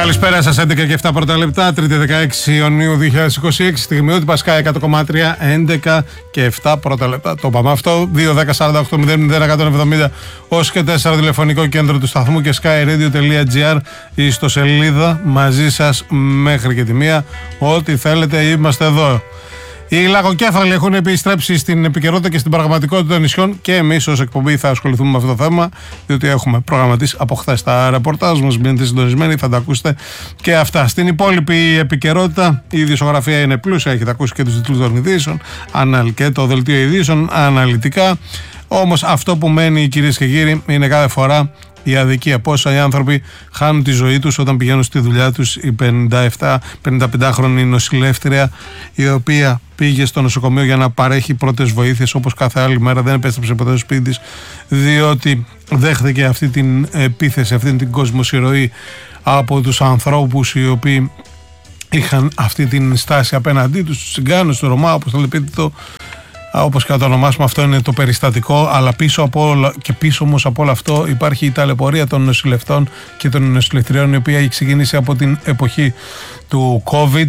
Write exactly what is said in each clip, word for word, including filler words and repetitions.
Καλησπέρα σας, έντεκα και επτά πρώτα λεπτά, Τρίτη δεκαέξι Ιουνίου δύο χιλιάδες είκοσι έξι, στιγμιότυπα Sky εκατό κόμμα τρία, έντεκα και επτά πρώτα λεπτά. Το είπαμε αυτό, δύο δέκα σαράντα οκτώ μηδέν μηδέν εκατόν εβδομήντα ως και τέσσερα τηλεφωνικό κέντρο του σταθμού και skyradio.gr, η ιστοσελίδα μαζί σας μέχρι και τη μία. Ό,τι θέλετε είμαστε εδώ. Οι λαγοκέφαλοι έχουν επιστρέψει στην επικαιρότητα και στην πραγματικότητα των νησιών και εμείς ως εκπομπή θα ασχοληθούμε με αυτό το θέμα, διότι έχουμε προγραμματίσει από χθες τα ρεπορτάζ μας. Μείνετε συντονισμένοι, θα τα ακούσετε και αυτά. Στην υπόλοιπη επικαιρότητα, η ειδησιογραφία είναι πλούσια. Έχετε ακούσει και τους τίτλους των ειδήσεων και το δελτίο ειδήσεων αναλυτικά. Όμως αυτό που μένει, κυρίες και κύριοι, είναι κάθε φορά η αδικία. Πόσα οι άνθρωποι χάνουν τη ζωή τους όταν πηγαίνουν στη δουλειά τους. Η πενήντα επτά πενήντα πεντάχρονη νοσηλεύτρια, η οποία πήγε στο νοσοκομείο για να παρέχει πρώτες βοήθειες όπως κάθε άλλη μέρα, δεν επέστρεψε ποτέ στο σπίτι της, διότι δέχθηκε αυτή την επίθεση, αυτή την κοσμοσυρωή από τους ανθρώπους οι οποίοι είχαν αυτή την στάση απέναντί τους, τους Τσιγκάνους, του Ρωμά, όπως το λέτε το. Όπως και να το ονομάσουμε, αυτό είναι το περιστατικό, αλλά πίσω από όλα, και πίσω όμως από όλο αυτό υπάρχει η ταλαιπωρία των νοσηλευτών και των νοσηλευτριών, η οποία έχει ξεκινήσει από την εποχή του COVID,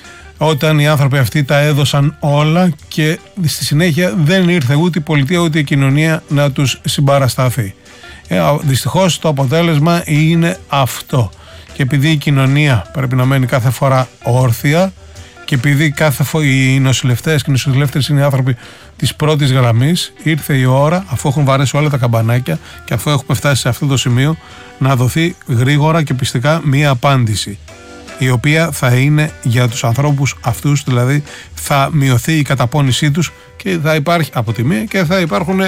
όταν οι άνθρωποι αυτοί τα έδωσαν όλα και στη συνέχεια δεν ήρθε ούτε η πολιτεία ούτε η κοινωνία να τους συμπαρασταθεί. Ε, δυστυχώς το αποτέλεσμα είναι αυτό. Και επειδή η κοινωνία πρέπει να μένει κάθε φορά όρθια, και επειδή κάθε φο... οι νοσηλευτές και οι νοσηλεύτες είναι οι άνθρωποι της πρώτης γραμμής, ήρθε η ώρα, αφού έχουν βαρέσει όλα τα καμπανάκια και αφού έχουμε φτάσει σε αυτό το σημείο, να δοθεί γρήγορα και πιστικά μία απάντηση, η οποία θα είναι για τους ανθρώπους αυτούς, δηλαδή θα μειωθεί η καταπώνησή τους και θα υπάρχει από τη μία και θα υπάρχουν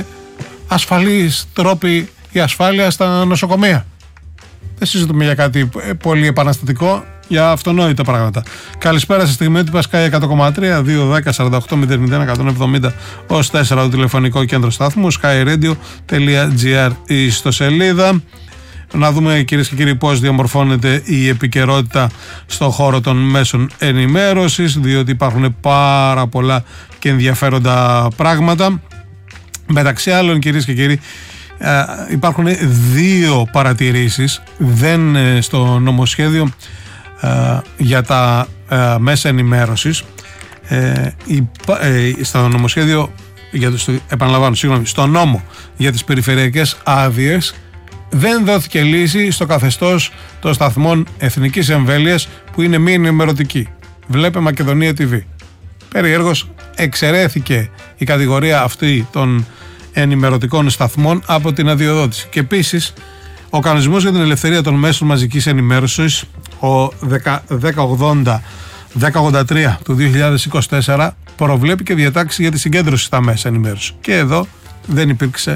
ασφαλείς τρόποι για ασφάλεια στα νοσοκομεία. Δεν συζητούμε για κάτι πολύ επαναστατικό, για αυτονόητα πράγματα. Καλησπέρα σε στιγμιότυπα Sky εκατό κόμμα τρία, δύο δέκα σαράντα οκτώ μηδέν μηδέν εκατόν εβδομήντα ως τέσσερα το τηλεφωνικό κέντρο σταθμού, skyradio.gr η ιστοσελίδα. Να δούμε, κυρίες και κύριοι, πώς διαμορφώνεται η επικαιρότητα στον χώρο των μέσων ενημέρωσης, διότι υπάρχουν πάρα πολλά και ενδιαφέροντα πράγματα. Μεταξύ άλλων, κυρίες και κύριοι, Uh, υπάρχουν δύο παρατηρήσεις δεν, uh, στο νομοσχέδιο uh, για τα uh, μέσα ενημέρωσης. Uh, υπα, uh, στο νομοσχέδιο για το, στο, επαναλαμβάνω, συγγνώμη, στο νόμο για τις περιφερειακές άδειες δεν δόθηκε λύση στο καθεστώς των σταθμών εθνικής εμβέλειας που είναι μη ενημερωτικοί. Βλέπε Μακεδονία τι βι. Περιέργως εξαιρέθηκε η κατηγορία αυτή των ενημερωτικών σταθμών από την αδειοδότηση. Και επίσης, ο κανονισμός για την ελευθερία των μέσων μαζικής ενημέρωσης, ο δέκα ογδόντα δέκα ογδόντα τρία του δύο χιλιάδες είκοσι τέσσερα, προβλέπει και διατάξει για τη συγκέντρωση στα μέσα ενημέρωσης. Και εδώ δεν υπήρξε,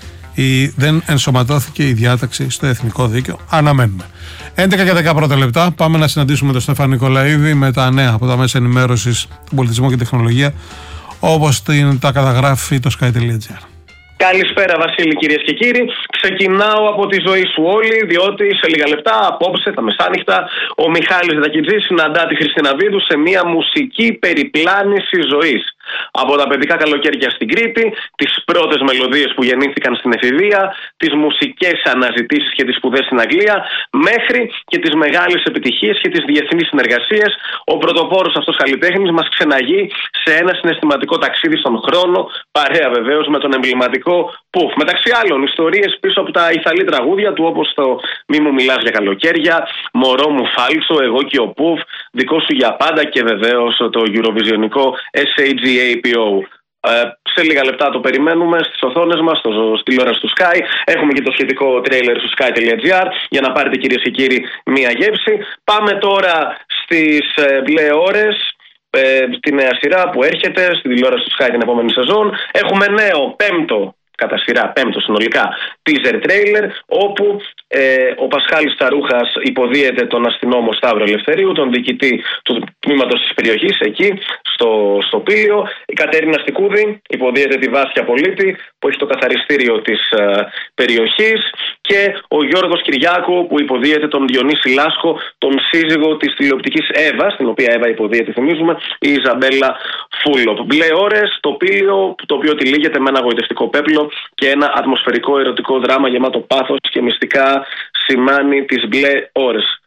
η, δεν ενσωματώθηκε η διάταξη στο εθνικό δίκαιο. Αναμένουμε. έντεκα και δέκα πρώτα λεπτά. Πάμε να συναντήσουμε τον Στέφανο Νικολαίδη με τα νέα από τα μέσα ενημέρωσης, τον πολιτισμό και τεχνολογία, όπως τα καταγράφει το sky.gr. Καλησπέρα Βασίλη, κυρίες και κύριοι. Ξεκινάω από τη ζωή σου όλη, διότι σε λίγα λεπτά απόψε τα μεσάνυχτα ο Μιχάλης Δακιτζής συναντά τη Χριστίνα Βίδου σε μια μουσική περιπλάνηση ζωής. Από τα παιδικά καλοκαίρια στην Κρήτη, τις πρώτες μελωδίες που γεννήθηκαν στην εφηβεία, τις μουσικές αναζητήσεις και τις σπουδές στην Αγγλία, μέχρι και τις μεγάλες επιτυχίες και τις διεθνείς συνεργασίες, ο πρωτοπόρος αυτός καλλιτέχνης μας ξεναγεί σε ένα συναισθηματικό ταξίδι στον χρόνο, παρέα βεβαίως με τον εμβληματικό Πουφ. Μεταξύ άλλων, ιστορίες πίσω από τα ηθαλή τραγούδια του, όπως το «Μη μου μιλάς για καλοκαίρια», «Μωρό μου φάλσο», «Εγώ και ο Πουφ», «Δικό σου για πάντα» και βεβαίως το Eurovisionικό ες έι τζι έι πι ο. Ε, σε λίγα λεπτά το περιμένουμε στις οθόνες μας, στο, στη τηλεόραση του Sky. Έχουμε και το σχετικό τρέιλερ στο sky.gr για να πάρετε, κυρίες και κύριοι, μία γεύση. Πάμε τώρα στις ε, μπλε ώρες, ε, στη νέα σειρά που έρχεται στη τηλεόραση του Sky την επόμενη σεζόν. Έχουμε νέο πέμπτο κατά σειρά, πέμπτο συνολικά, teaser trailer, όπου ε, ο Πασχάλης Τσαρούχας υποδίεται τον αστυνόμο Σταύρο Ελευθερίου, τον διοικητή του τμήματος της περιοχής εκεί, στο, στο Πήλιο. Η Κατέρινα Στικούδη υποδίεται τη Βάσια Πολίτη, που έχει το καθαριστήριο της ε, περιοχής, και ο Γιώργος Κυριάκου, που υποδίεται τον Διονύση Λάσκο, τον σύζυγο της τηλεοπτικής Εύα, την οποία Εύα υποδίεται, θυμίζουμε, η Ιζαμπέλα Φούλοπ. Μπλε ώρες, το Πήλιο, το οποίο τυλίγεται με ένα γοητευτικό πέπλο και ένα ατμοσφαιρικό ερωτικό δράμα γεμάτο πάθος και μυστικά σημάνει τις μπλε ώρες.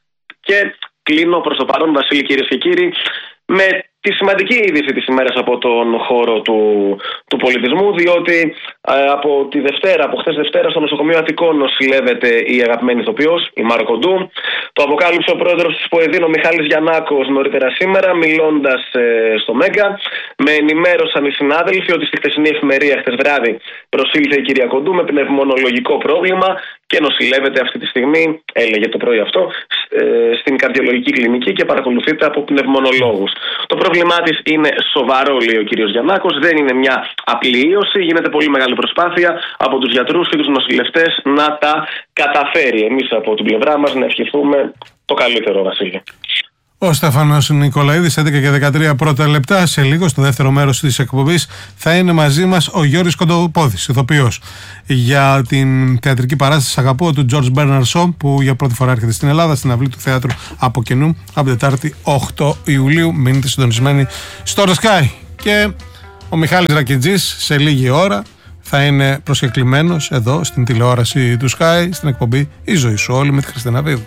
Και κλείνω προς το παρόν, Βασίλη, κυρίες και κύριοι, με τη σημαντική είδηση της ημέρας από τον χώρο του, του πολιτισμού, διότι ε, από τη Δευτέρα, από χθες Δευτέρα, στο νοσοκομείο Αττικών νοσηλεύεται η αγαπημένη ηθοποιός, η Μάρο Κοντού. Το αποκάλυψε ο πρόεδρος της ΠΟΕΔΗΝ, ο Μιχάλης Γιαννάκος, νωρίτερα σήμερα, μιλώντας ε, στο Μέγκα. Με ενημέρωσαν οι συνάδελφοι ότι στη χθεσινή εφημερία, χθες βράδυ, προσήλθε η κυρία Κοντού με πνευμονολογικό πρόβλημα και νοσηλεύεται αυτή τη στιγμή, έλεγε το πρωί αυτό, ε, στην καρδιολογική κλινική και παρακολουθείται από πνευμονολόγους. Το πρόβλημά της είναι σοβαρό, λέει ο κύριος Γιαννάκος, δεν είναι μια απλή ίωση, γίνεται πολύ μεγάλη προσπάθεια από τους γιατρούς και τους νοσηλευτές να τα καταφέρει. Εμείς από την πλευρά μας να ευχηθούμε το καλύτερο, Βασίλη. Ο Στέφανος Νικολαίδης, έντεκα και δεκατρία πρώτα λεπτά. Σε λίγο, στο δεύτερο μέρος της εκπομπής, θα είναι μαζί μας ο Γιώργης Κοντοπόδης, ηθοποιός, για την θεατρική παράσταση Αγαπώ του George Bernard Shaw, που για πρώτη φορά έρχεται στην Ελλάδα, στην αυλή του Θεάτρου Από Καινού, από Τετάρτη οκτώ Ιουλίου. Μείνετε συντονισμένοι στο Sky. Και ο Μιχάλης Ρακιτζής σε λίγη ώρα θα είναι προσκεκλημένος εδώ στην τηλεόραση του Sky, στην εκπομπή Η Ζωή Σου Όλη με τη Χριστίνα Βίδου.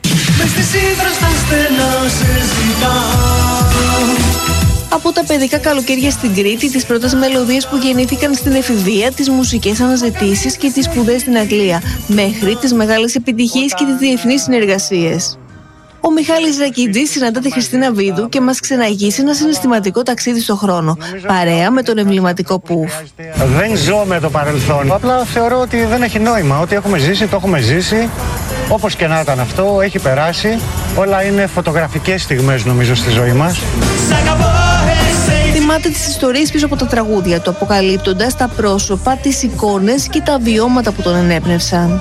Από τα παιδικά καλοκαίρια στην Κρήτη, τις πρώτες μελωδίες που γεννήθηκαν στην εφηβεία, τις μουσικές αναζητήσεις και τις σπουδές στην Αγγλία, μέχρι τις μεγάλες επιτυχίες και τις διεθνείς συνεργασίες. Ο Μιχάλης Ρακιτζής συναντά τη Χριστίνα Βίδου και μας ξεναγεί σε ένα συναισθηματικό ταξίδι στο χρόνο, παρέα με τον εμβληματικό Πουφ. Δεν ζω με το παρελθόν. Απλά θεωρώ ότι δεν έχει νόημα. Ό,τι έχουμε ζήσει, το έχουμε ζήσει. Όπως και να ήταν αυτό, έχει περάσει. Όλα είναι φωτογραφικές στιγμές, νομίζω, στη ζωή μας. Θυμάται τις ιστορίες πίσω από τα τραγούδια του, αποκαλύπτοντας τα πρόσωπα, τις εικόνες και τα βιώματα που τον ενέπνευσαν.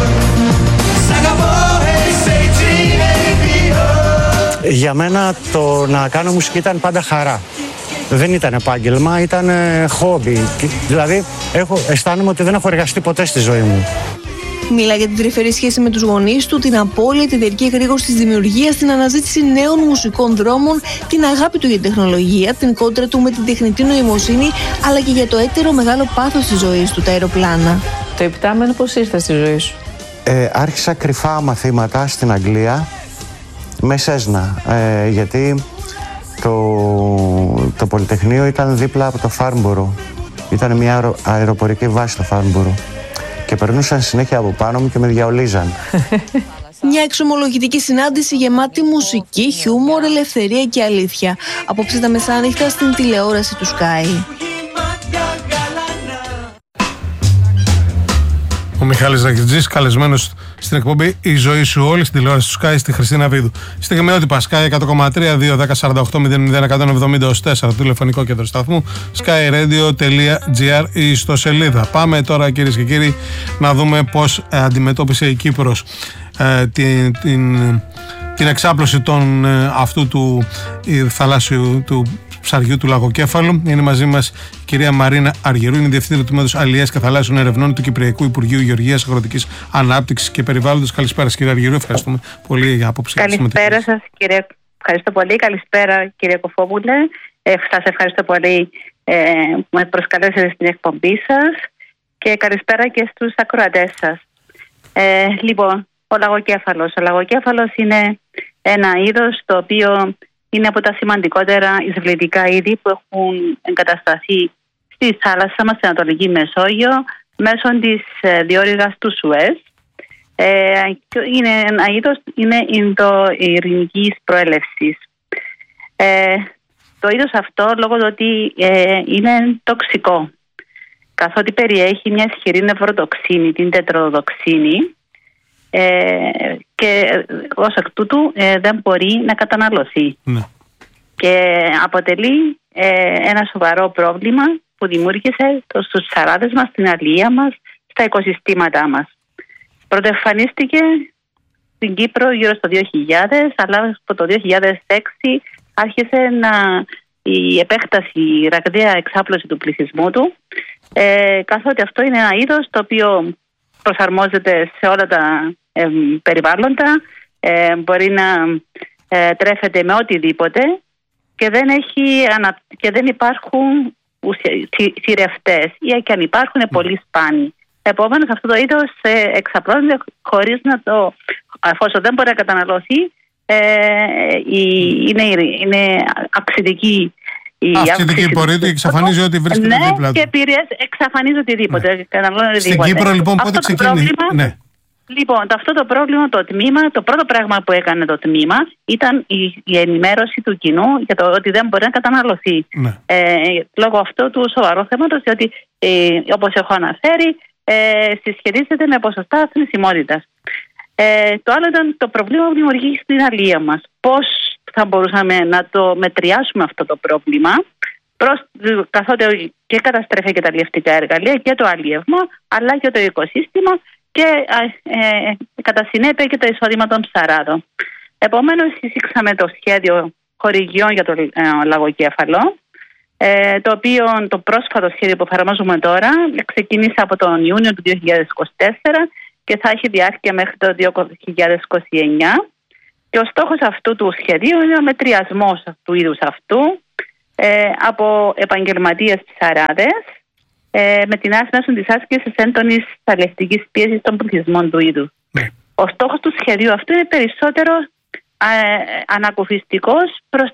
Για μένα το να κάνω μουσική ήταν πάντα χαρά. Δεν ήταν επάγγελμα, ήταν χόμπι. Δηλαδή, έχω, αισθάνομαι ότι δεν έχω εργαστεί ποτέ στη ζωή μου. Μιλά για την τρυφερή σχέση με τους γονείς του, την απώλεια, τη διαρκή εγρήγορση της δημιουργίας, την αναζήτηση νέων μουσικών δρόμων, την αγάπη του για την τεχνολογία, την κόντρα του με την τεχνητή νοημοσύνη, αλλά και για το έτερο μεγάλο πάθος της ζωής του, τα αεροπλάνα. Το υπτάμενο πώς ήρθε στη ζωή σου? Ε, άρχισα κρυφά μαθήματα στην Αγγλία με Σέσνα, ε, γιατί το, το Πολυτεχνείο ήταν δίπλα από το Φάρνμπορο. Ήταν μια αερο, αεροπορική βάση στο Φάρνμπορο. Και περνούσαν συνέχεια από πάνω μου και με διαολίζαν. Μια εξομολογητική συνάντηση γεμάτη μουσική, χιούμορ, ελευθερία και αλήθεια. Απόψε τα μεσάνυχτα στην τηλεόραση του Sky. Ο Μιχάλης Ρακιτζής, καλεσμένος στην εκπομπή Η Ζωή Σου Όλη, στην τηλεόραση του Sky, στη Χριστίνα Βίδου. Στιγμιότυπα Sky εκατό κόμμα τρία, δύο δέκα σαράντα οκτώ μηδέν μηδέν εκατόν εβδομήντα τέσσερα, το τηλεφωνικό κέντρο σταθμού, skyradio τελεία gr, η ιστοσελίδα. Πάμε τώρα, κυρίες και κύριοι, να δούμε πώς ε, αντιμετώπισε η Κύπρος ε, την, την, την εξάπλωση των, ε, αυτού του ε, θαλάσσιου του ψαριού του λαγοκέφαλου. Είναι μαζί μας η κυρία Μαρίνα Αργυρού, είναι διευθύντρια του Τμήματος Αλιείας και Θαλάσσιων Ερευνών του Κυπριακού Υπουργείου Γεωργίας, Αγροτικής Ανάπτυξης και Περιβάλλοντος. Καλησπέρα, κυρία Αργυρού. Ευχαριστούμε πολύ για άποψη. Καλησπέρα σας, κύριε. Ευχαριστώ πολύ. Καλησπέρα, κύριε Κοφόπουλε. Ε, σας ευχαριστώ πολύ ε, που με προσκαλέσατε στην εκπομπή σας και καλησπέρα και στους ακροατές σας. Ε, λοιπόν, ο λαγοκέφαλος. Ο λαγοκέφαλος είναι ένα είδος το οποίο είναι από τα σημαντικότερα εισβλητικά είδη που έχουν εγκατασταθεί στη θάλασσα μας, στην Ανατολική Μεσόγειο, μέσω της ε, διόρυγας του Σουέζ. Ε, είναι ένα είδος, είναι ινδοειρηνικής προέλευσης. Ε, το είδος αυτό, λόγω του ότι ε, είναι τοξικό, καθότι περιέχει μια ισχυρή νευροτοξίνη, την τετροδοξίνη, Ε, και ως εκ τούτου ε, δεν μπορεί να καταναλωθεί. Ναι. Και αποτελεί ε, ένα σοβαρό πρόβλημα που δημιούργησε το, στους ψαράδες μας, στην αλία μας, στα οικοσυστήματά μας. Πρωτοεμφανίστηκε στην Κύπρο γύρω στο δύο χιλιάδες, αλλά από το δύο χιλιάδες έξι άρχισε να, η επέκταση, η ραγδαία εξάπλωση του πληθυσμού του, ε, καθότι αυτό είναι ένα είδος το οποίο προσαρμόζεται σε όλα τα ε, περιβάλλοντα, ε, μπορεί να ε, τρέφεται με οτιδήποτε και δεν, έχει, ανα... και δεν υπάρχουν θηρευτές, ή και αν υπάρχουν είναι πολύ σπάνιοι. Επομένως αυτό το είδος ε, εξαπλώνεται χωρίς να το, εφόσον δεν μπορεί να καταναλωθεί, ε, η, είναι, είναι αυξητική. Η αυξητική πορεία του εξαφανίζει ό,τι βρίσκεται ναι, δίπλα του. Και επηρεάζει, εξαφανίζει οτιδήποτε. Ναι. Στην Κύπρο λοιπόν πότε ξεκίνησε? Ναι. Λοιπόν, αυτό το πρόβλημα, το τμήμα, το πρώτο πράγμα που έκανε το τμήμα ήταν η, η ενημέρωση του κοινού για το ότι δεν μπορεί να καταναλωθεί. Ναι. Ε, λόγω αυτού του σοβαρού θέματος, διότι ε, όπως έχω αναφέρει, ε, συσχετίζεται με ποσοστά θνησιμότητας. Ε, το άλλο ήταν το πρόβλημα που δημιουργεί στην αλία μας. Πώς θα μπορούσαμε να το μετριάσουμε αυτό το πρόβλημα, προς, καθότι και καταστρέφει και τα αλλιευτικά εργαλεία και το αλλιεύμα, αλλά και το οικοσύστημα και ε, ε, κατά συνέπεια και το εισόδημα των ψαράδων. Επομένως, συζήτησαμε το σχέδιο χορηγιών για το ε, λαγοκέφαλο, ε, το οποίο το πρόσφατο σχέδιο που εφαρμόζουμε τώρα ξεκίνησε από τον Ιούνιο του δύο χιλιάδες είκοσι τέσσερα και θα έχει διάρκεια μέχρι το δύο χιλιάδες είκοσι εννιά. Και ο στόχος αυτού του σχεδίου είναι ο μετριασμός του είδους αυτού ε, από επαγγελματίες ψαράδες, ε, με την άσμεση της άσκησης έντονης αλλιευτικής πίεσης των πληθυσμών του είδους. Ναι. Ο στόχος του σχεδίου αυτού είναι περισσότερο ε, ανακουφιστικός προς